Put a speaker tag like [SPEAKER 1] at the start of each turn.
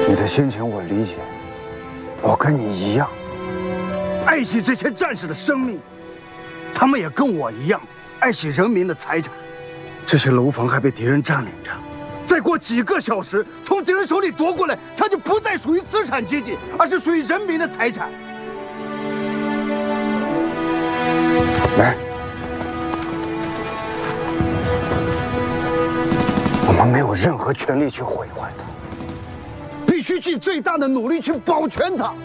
[SPEAKER 1] 你的心情我理解，我跟你一样，爱惜这些战士的生命，他们也跟我一样爱惜人民的财产。这些楼房还被敌人占领着，再过几个小时从敌人手里夺过来，它就不再属于资产阶级，而是属于人民的财产。来，我们没有任何权利去毁坏它，必须尽最大的努力去保全它。